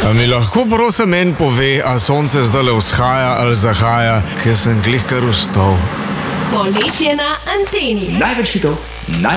A mi lahko prosim en pove, a sonce zdaj vzhaja ali zahaja, ker sem glih kar vstal. Poletje na anteni. Največ hitov,